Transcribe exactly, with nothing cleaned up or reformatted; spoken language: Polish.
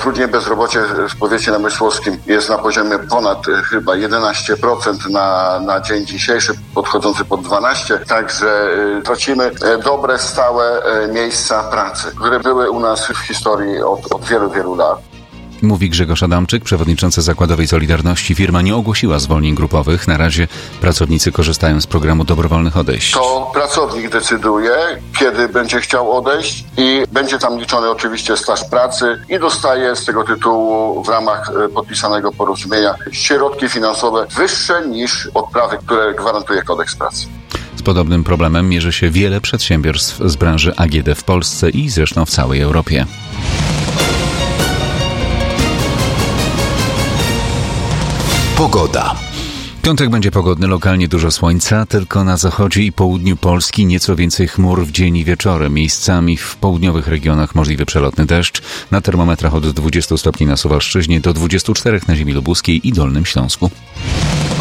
zatrudnienie, bezrobocie w powiecie namysłowskim jest na poziomie ponad chyba jedenaście procent na, na dzień dzisiejszy, podchodzący pod dwanaście procent. Także tracimy dobre, stałe miejsca pracy, które były u nas w historii od, od wielu, wielu lat. Mówi Grzegorz Adamczyk, przewodniczący Zakładowej Solidarności. Firma nie ogłosiła zwolnień grupowych. Na razie pracownicy korzystają z programu dobrowolnych odejść. To pracownik decyduje, kiedy będzie chciał odejść i będzie tam liczony oczywiście staż pracy i dostaje z tego tytułu w ramach podpisanego porozumienia środki finansowe wyższe niż odprawy, które gwarantuje kodeks pracy. Z podobnym problemem mierzy się wiele przedsiębiorstw z branży A G D w Polsce i zresztą w całej Europie. Pogoda. Piątek będzie pogodny, lokalnie dużo słońca, tylko na zachodzie i południu Polski nieco więcej chmur w dzień i wieczorem. Miejscami w południowych regionach możliwy przelotny deszcz. Na termometrach od dwudziestu stopni na Suwalszczyźnie do dwudziestu czterech na ziemi lubuskiej i Dolnym Śląsku.